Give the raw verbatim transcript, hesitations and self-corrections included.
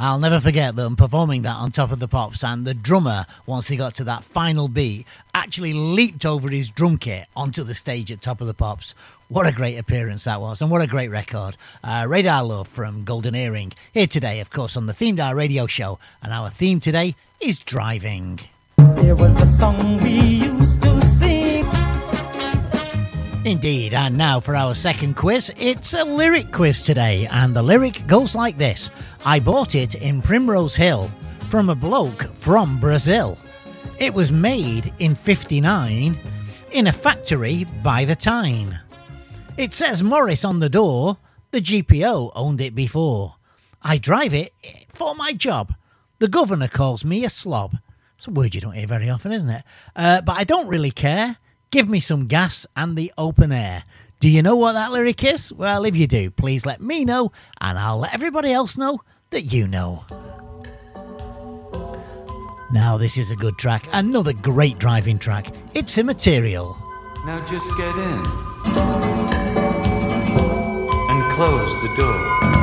I'll never forget them performing that on Top of the Pops, and the drummer, once he got to that final beat, actually leaped over his drum kit onto the stage at Top of the Pops. What a great appearance that was, and what a great record. Uh, Radar Love from Golden Earring, here today, of course, on the Themed Hour Radio Show, and our theme today is driving. There was a song we used to sing. Indeed, and now for our second quiz. It's a lyric quiz today, and the lyric goes like this. I bought it in Primrose Hill from a bloke from Brazil. It was made in fifty-nine in a factory by the Tyne. It says Morris on the door, the G P O owned it before. I drive it for my job. The governor calls me a slob. It's a word you don't hear very often, isn't it? Uh, but I don't really care. Give me some gas and the open air. Do you know what that lyric is? Well, if you do, please let me know, and I'll let everybody else know that you know. Now, this is a good track. Another great driving track. It's Immaterial. Now just get in and close the door.